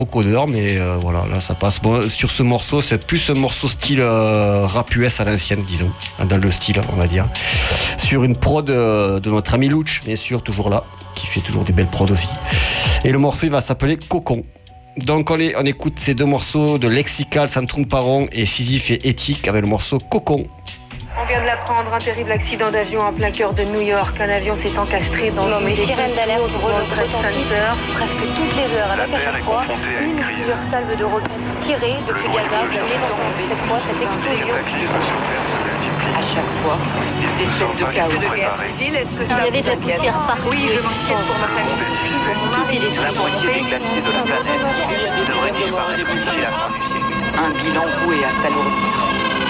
Vocodeur, mais voilà, là ça passe. Bon, sur ce morceau, c'est plus un morceau style rap US à l'ancienne, disons, dans le style, on va dire. Sur une prod de notre ami Louch, bien sûr, toujours là, qui fait toujours des belles prods aussi. Et le morceau, il va s'appeler Cocon. Donc on écoute ces deux morceaux de Lexical, Santrum Paron et Sisyphe et Éthique avec le morceau Cocon. On vient de l'apprendre, un terrible accident d'avion en plein cœur de New York. Un avion s'est encastré dans une des sirènes d'alerte au World Trade Center. presque toutes les heures, avec à chaque fois une ou plusieurs salves de roquettes tirées depuis Gaza, cette fois cette explosion. À chaque fois, des scènes de chaos. De guerre civile, est-ce que Il y ça avait de la vous inquiète? poussière partout. Oui, je m'inquiète pour ma famille. Pour mon mari, des La moitié des glaciers de la planète devrait disparaître d'ici la fin du siècle. Un bilan voué à s'alourdir.